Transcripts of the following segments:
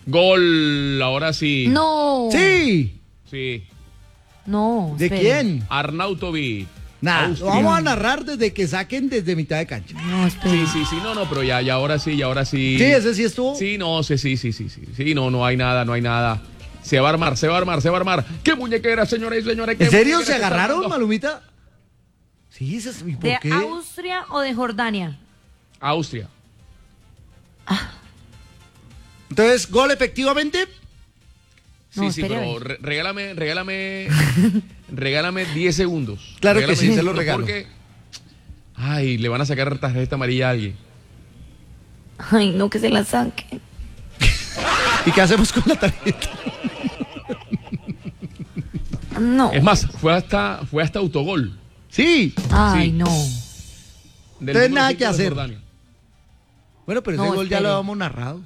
Gol, ahora sí. No. Sí. Sí. No. ¿De espere. quién? Arnautovic. Nada, Austria. vamos a narrar desde que saquen desde mitad de cancha. No, espere. Sí, no, pero ya ahora sí, Sí, ese sí estuvo. Sí, no, sí. Sí, no hay nada. Se va a armar. ¡Qué muñequera, señores y señores! ¿En serio muñequera se está agarraron, armando! Malumita? Sí, ¿y por ¿De qué? Austria o de Jordania? Austria. Entonces, ¿gol efectivamente? Sí, No, sí, espere, pero a ver. regálame 10 segundos. Claro que Regálame sí, 10 se lo segundos regalo. Porque, le van a sacar tarjeta amarilla a alguien. Ay, no, que se la saquen. ¿Y qué hacemos con la tarjeta? No. Es más, fue hasta autogol. Sí. Ay, sí. no. Del Entonces, número nada 5 que de hacer. Jordania. Bueno, pero ese No, gol ya espere. lo habíamos narrado.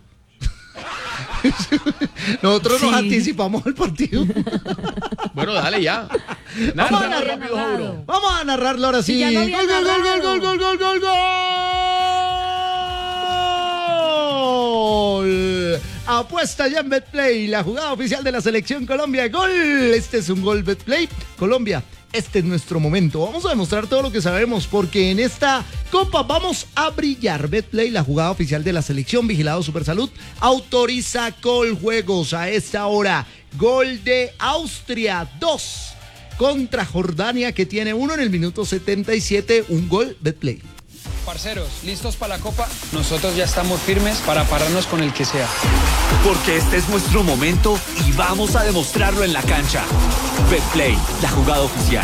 Nosotros nos Sí. anticipamos al partido. Bueno, dale ya. Vamos a Nada, narrar. rápido, Jauro. Vamos a narrarlo ahora sí. Y ya lo había Gol, gol, gol, narrado. gol, gol, gol, gol, gol. Apuesta ya en Betplay, la jugada oficial de la selección Colombia. Gol. Este es un gol Betplay. Colombia, este es nuestro momento. Vamos a demostrar todo lo que sabemos porque en esta copa vamos a brillar. Betplay, la jugada oficial de la selección, vigilado Supersalud, autoriza Coljuegos a esta hora. Gol de Austria, 2 contra Jordania, que tiene 1 en el minuto 77. Un gol Betplay. Parceros, ¿listos para la Copa? Nosotros ya estamos firmes para pararnos con el que sea. Porque este es nuestro momento y vamos a demostrarlo en la cancha. Betplay, la jugada oficial.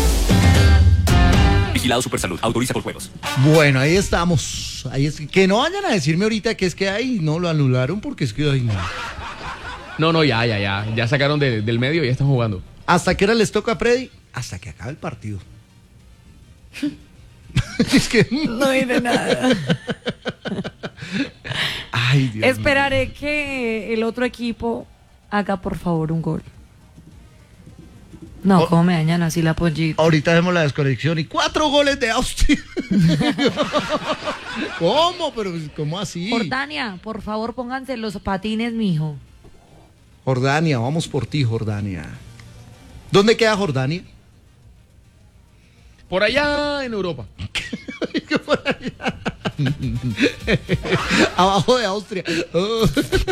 Vigilado Supersalud, autoriza Coljuegos. Bueno, ahí estamos. Ahí es que no vayan a decirme ahorita que es que ahí no lo anularon porque es que ahí no. No, ya sacaron del medio y ya están jugando. ¿Hasta qué hora les toca a Freddy? Hasta que acabe el partido. Es que No diré nada. ay, Dios mío. Esperaré que el otro equipo haga por favor un gol. No, ¿cómo me dañan así la pollita? Ahorita hacemos la desconexión y 4 goles de Austria. ¿Cómo? Pero ¿cómo así? Jordania, por favor pónganse los patines, mijo. Jordania, vamos por ti, Jordania. ¿Dónde queda Jordania? Por allá en Europa. Abajo de Austria. Oh.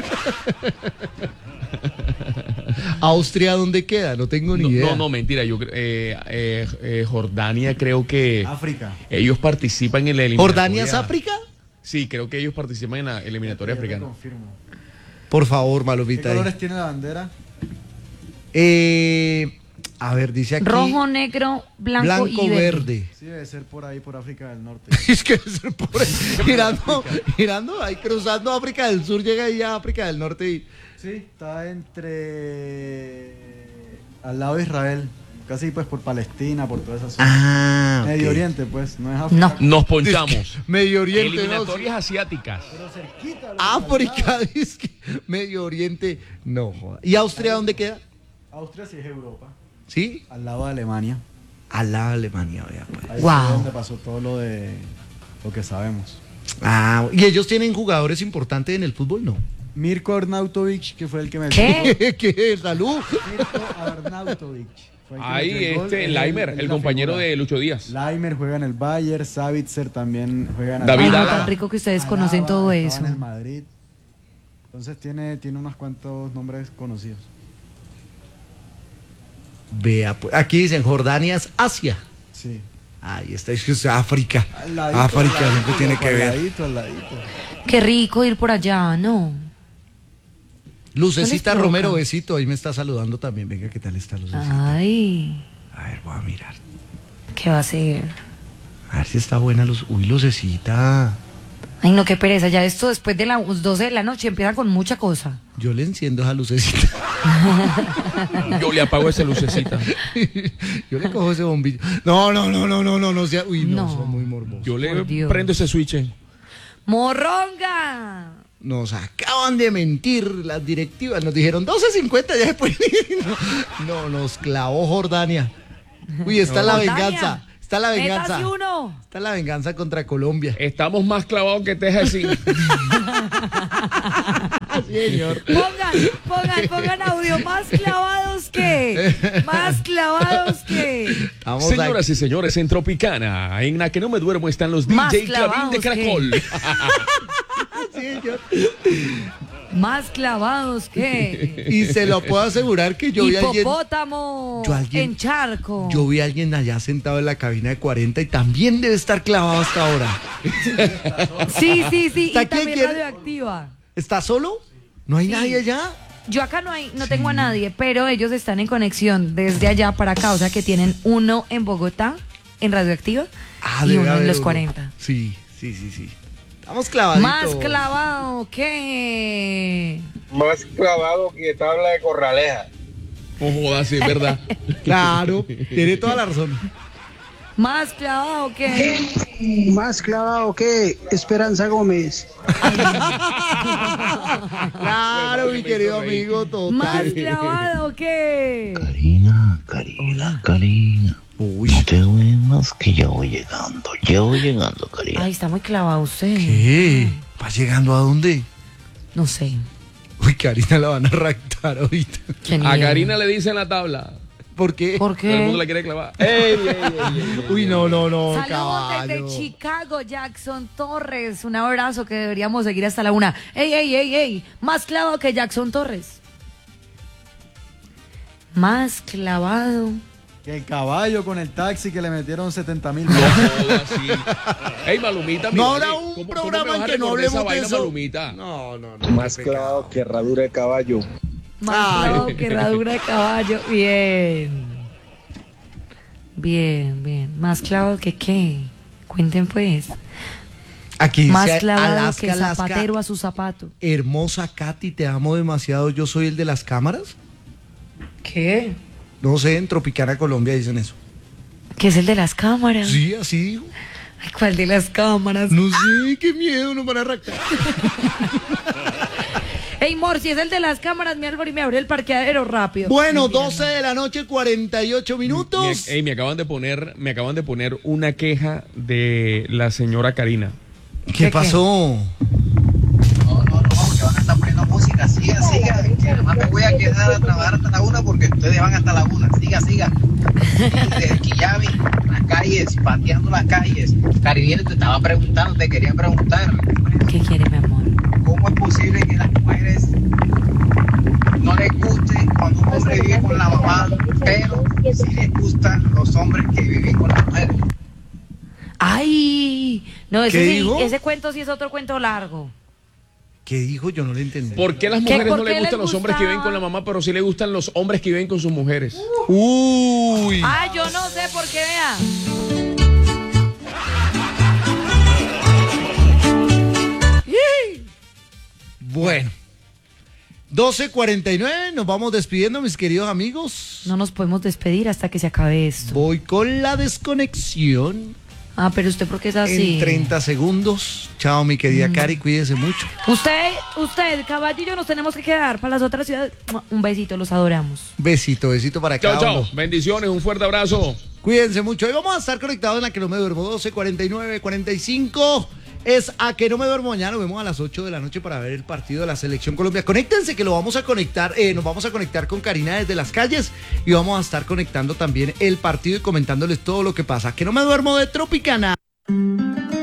¿Austria dónde queda? No tengo ni idea. No, mentira. Jordania creo que África. ellos participan en la eliminatoria. ¿Jordania es África? Sí, creo que ellos participan en la eliminatoria Ya te africana. confirmo. Por favor, ¿Qué Malomita. colores tiene la bandera? A ver, dice aquí. Rojo, negro, blanco y verde. verde. Sí, debe ser por ahí, por África del Norte. Es que debe ser por ahí. Girando, ahí cruzando África del Sur, llega ahí a África del Norte y. Sí, está entre... al lado de Israel. Casi pues por Palestina, por toda esa zona. Ah, Medio ok. Oriente, pues, no es África. No. Nos ponchamos. Medio Oriente, ¿no? Eliminatorias asiáticas. Pero cerquita. África, dice que Medio Oriente, no joda. ¿Y Austria dónde queda? Austria sí es Europa. ¿Sí? Al lado de Alemania. Al lado de Alemania, vea pues. Ahí Wow. fue donde pasó todo lo de lo que sabemos. Ah, ¿y ellos tienen jugadores importantes en el fútbol? No. Mirko Arnautovic, que fue el que me... ¿Qué? ¿Qué? ¿Salud? Mirko Arnautovic. fue el que Ahí metió el gol, es Laimer, el la compañero figura. de Lucho Díaz. Laimer juega en el Bayern, Savitzer también juega en el David Ay, no, Alaba. tan rico que ustedes Alaba conocen todo estaba eso. en el Madrid. Entonces tiene unos cuantos nombres conocidos. Vea, pues, aquí dicen Jordania es Asia. Sí. Ahí está, es que es África. Al ladito, África, al ladito, no tiene que al ver. ladito, al ladito. Qué rico ir por allá, ¿no? Lucecita ¿Cuál es tu Romero, boca? besito, ahí me está saludando también. Venga, ¿qué tal está Lucecita? Ay, A ver, voy a mirar. ¿qué va a ser? A ver si está buena luz. Uy, Lucecita. Ay, no, qué pereza. Ya esto después de las 12 de la noche empiezan con mucha cosa. Yo le enciendo esa lucecita. Yo le apago esa lucecita. Yo le cojo ese bombillo. No sea. Uy, no, No. son muy morbosos. Yo le Por Dios. prendo ese switch. ¡Morronga! Nos acaban de mentir las directivas. Nos dijeron 12.50, ya se pueden ir. No, nos clavó Jordania. Uy, está la Jordania, venganza. Está la venganza. ¡Métase uno! Está la venganza contra Colombia. Estamos más clavados que teja de zinc. Señor. Pongan audio. Más clavados que. Vamos Señoras y señores, en Tropicana, en la que no me duermo están los Más DJ Clavín clavados de Caracol. señor. Más clavados que. Y se lo puedo asegurar que yo vi a alguien. Hipopótamo en charco. Yo vi a alguien allá sentado en la cabina de 40 y también debe estar clavado hasta ahora. Sí. Y ¿Está quién también quiere? radioactiva. ¿Está solo? ¿No hay Sí. nadie allá? Yo acá no tengo a nadie, pero ellos están en conexión desde allá para acá, o sea que tienen uno en Bogotá, en radioactiva, y debe uno en haber los uno. 40. Sí. Estamos clavaditos. Más clavado que. Más clavado que tabla de corraleja. No jodas, sí, es verdad. Claro, tiene toda la razón. Más clavado que. Más clavado que Esperanza Gómez. Claro, mi querido amigo, total. Más clavado que. Karina. Uy. No te duermas que ya voy llegando, Karina. Ay, está muy clavado usted. ¿Qué? ¿Va llegando a dónde? No sé. Uy, Karina la van a raptar ahorita. Qué A miedo. Karina le dicen la tabla. ¿Por qué? ¿Por Todo el mundo qué? la quiere clavar. ¡Ey! Uy, no, Saludos caballo. desde Chicago, Jackson Torres. Un abrazo que deberíamos seguir hasta la 1. ¡Ey! Más clavado que Jackson Torres. Más clavado. Que el caballo con el taxi que le metieron 70.000 No pesos. jodas, sí. ¡Ey, Malumita! No mira, habrá ¿cómo- un cómo programa me vas en a que no recordar esa hablemos de vaina, eso. Malumita? No. Más qué clavado pecado. que herradura de caballo. Más Ay. clavado que herradura de caballo. Bien. Más clavado que qué. Cuenten pues. Aquí Más dice clavado que Alaska. zapatero a su zapato. Hermosa Katy, te amo demasiado. Yo soy el de las cámaras. ¿Qué? No sé, en Tropicana, Colombia dicen eso. ¿Qué es el de las cámaras? Sí, así dijo. Ay, ¿cuál de las cámaras? No sé, qué miedo, nos van a raptar. Ey, Mor, si es el de las cámaras, mi Álvaro, y me abre el parqueadero rápido. Bueno, Mentira, 12 de la noche, 48 minutos. Me acaban de poner una queja de la señora Karina. ¿Qué pasó? No, que van a estar poniendo música. Siga. Que además me voy a quedar a trabajar hasta la 1 porque ustedes van hasta la 1. Siga. Desde Quillavi, las calles, pateando las calles. Caribiano, te quería preguntar. ¿Qué quiere, mi amor? ¿Cómo es posible que las mujeres no les guste cuando un hombre vive con la mamá, pero sí les gustan los hombres que viven con las mujeres? Ay, no, ¿Qué dijo? ese cuento sí es otro cuento largo. ¿Qué dijo? Yo no le entendí. ¿Por qué a las ¿Qué? mujeres ¿Por no qué les gustan les los hombres que gustaba? viven con la mamá, pero sí les gustan los hombres que viven con sus mujeres? Uy. Ay, yo no sé por qué, vea. Bueno. 12:49, nos vamos despidiendo, mis queridos amigos. No nos podemos despedir hasta que se acabe esto. Voy con la desconexión Ah, pero usted, ¿por qué es así? en 30 segundos. Chao, mi querida Cari, cuídese mucho. Usted, Caballo y yo nos tenemos que quedar para las otras ciudades. Un besito, los adoramos. Besito para cada Chao. uno. Bendiciones, un fuerte abrazo. Cuídense mucho. Hoy vamos a estar conectados en la que no me duermo. 12:49, 45. Es a que no me duermo mañana. Nos vemos a las 8 de la noche para ver el partido de la Selección Colombia. Conéctense que lo vamos a conectar. Nos vamos a conectar con Karina desde las calles y vamos a estar conectando también el partido y comentándoles todo lo que pasa. Que no me duermo de Tropicana.